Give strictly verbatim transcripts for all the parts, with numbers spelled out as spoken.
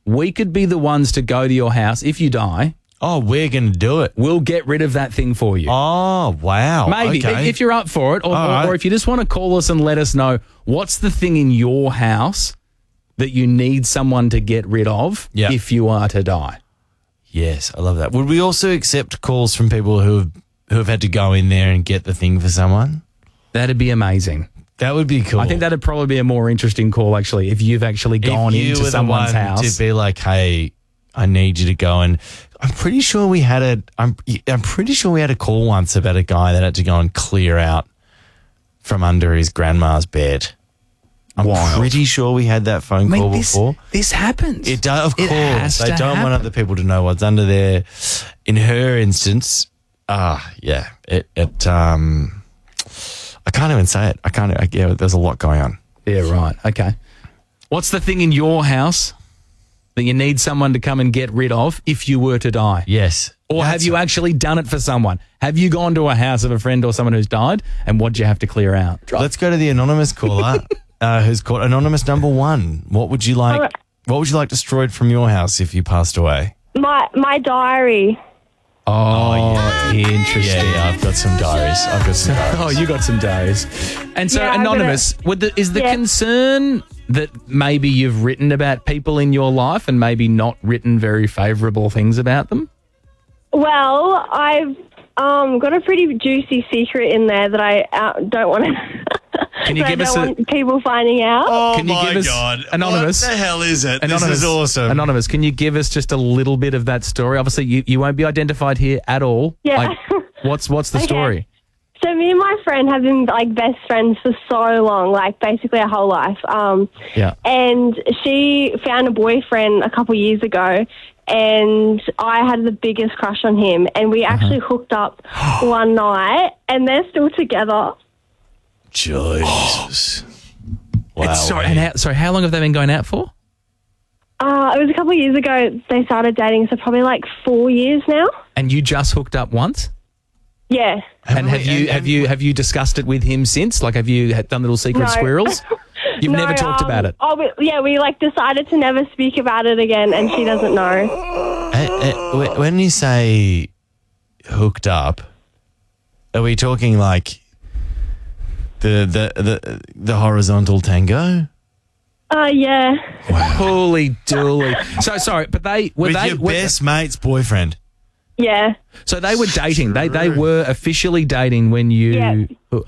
we could be the ones to go to your house if you die. Oh, we're going to do it. We'll get rid of that thing for you. Oh, wow. Maybe, okay. if you're up for it, or, or, right. or if you just want to call us and let us know what's the thing in your house that you need someone to get rid of Yeah. if you are to die. Yes, I love that. Would we also accept calls from people who have, who have had to go in there and get the thing for someone? That'd be amazing. That would be cool. I think that'd probably be a more interesting call, actually, if you've actually gone if you into were the someone's one house. to be like, hey, I need you to go and I'm pretty sure we had a I'm I'm pretty sure we had a call once about a guy that had to go and clear out from under his grandma's bed. I'm Wild. pretty sure we had that phone I mean, call this, before. this happens. It does, of It course. has They to don't want happen. other people to know what's under there. In her instance, ah, yeah, it it um, I can't even say it. I can't. I, yeah, there's a lot going on. Yeah, right. Okay. What's the thing in your house that you need someone to come and get rid of if you were to die? Yes. Or have That's- you actually done it for someone? Have you gone to a house of a friend or someone who's died, and what do you have to clear out? Let's go to the anonymous caller, uh, who's called anonymous number one. What would you like? Alright. What would you like destroyed from your house if you passed away? My my diary. Oh, interesting. Yeah, yeah. I've got some diaries. I've got some diaries. Oh, you got some diaries. And so, Yeah, I'm Anonymous, would the, is the Yeah. concern that maybe you've written about people in your life and maybe not written very favourable things about them? Well, I've um, got a pretty juicy secret in there that I uh, don't want to. Can you that give I us don't a- want people finding out. Oh Can you my give us- God. Anonymous? What the hell is it? Anonymous, This is awesome. Anonymous, can you give us just a little bit of that story? Obviously, you, you won't be identified here at all. Yeah. Like, what's what's the Okay. story? So me and my friend have been like best friends for so long, like basically our whole life. Um, Yeah. And she found a boyfriend a couple years ago, and I had the biggest crush on him. And we actually hooked up one night, and they're still together. Jesus. Wow. And sorry, and how, sorry, how long have they been going out for? Uh, it was a couple of years ago they started dating, so probably like four years now. And you just hooked up once? Yeah. And have you have you have you discussed it with him since? Like, have you had done little secret No. squirrels? You've No, never talked um, about it. Oh, we, yeah, we like decided to never speak about it again, and she doesn't know. Uh, uh, wh- when you say hooked up, are we talking like the the the, the horizontal tango? Uh, yeah. Holy dooly! So sorry, but they were With they your were, best mate's boyfriend. Yeah. so they were dating. They they were officially dating when you. Yeah.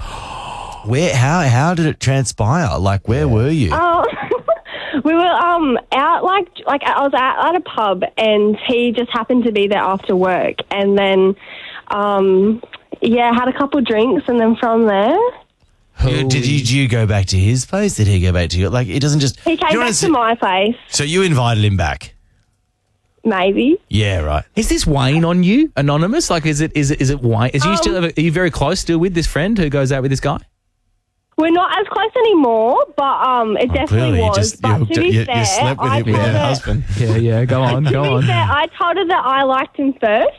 Where? How? How did it transpire? Like, where were you? Oh, we were um out like like I was at, at a pub, and he just happened to be there after work, and then um yeah, had a couple drinks, and then from there You- did you, did you go back to his place? Did he go back to you? Like, it doesn't just. he came you wanna back see- to my place. So you invited him back? Maybe. Yeah, right. Is this weighing on you, Anonymous? Like, is it is it is it Wayne? Is you Um, still are you very close still with this friend who goes out with this guy? We're not as close anymore, but um, it definitely Clearly, you was. just you, but hooked to up- be you, fair, you slept with I him, with told your her- husband. Yeah, yeah. Go on, To go be on. fair, I told her that I liked him first.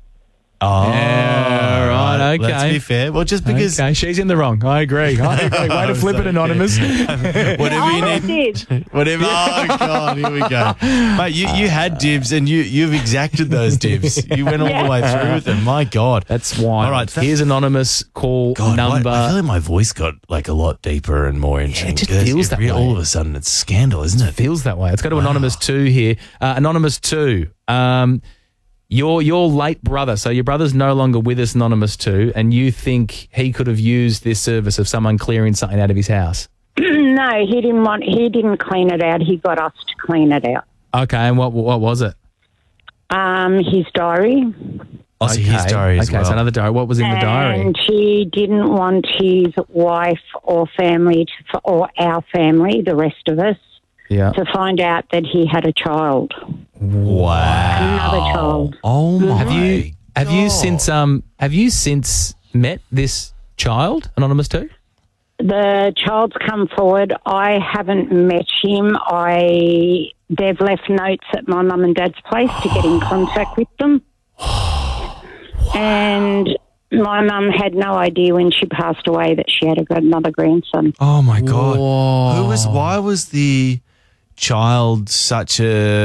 Oh, Yeah, right, Let's okay. be fair. Well, just because Okay, she's in the wrong. I agree. I agree. Way to flip it, Anonymous. whatever I you almost need. did. Whatever. Oh God, here we go. Mate, you, you had dibs and you you've exacted those dibs. You went all the way through with them. My God, That's why. All right, that- Here's Anonymous. Call God, number. what- I feel like my voice got like a lot deeper and more interesting. just It's- feels it that re- way. All of a sudden, it's scandal, isn't it? Feels that way. Let's go to Anonymous two here. Uh, Anonymous two. Um, your your late brother. So your brother's no longer with us. Anonymous two, and you think he could have used this service of someone clearing something out of his house? No, he didn't want. He didn't clean it out. He got us to clean it out. Okay, and what what was it? Um, his diary, Oh, so his diary as okay, well. so another diary. What was in the diary? and he didn't want his wife or family, to, or our family, the rest of us, Yeah. to find out that he had a child, Wow. another child. Oh my. Have you have you God. since um have you since met this child, Anonymous two? The child's come forward. I haven't met him. I they've left notes at my mum and dad's place to get in contact with them. And my mum had no idea when she passed away that she had a, another grandson. Oh my God. Whoa. Who was? Why was the child such a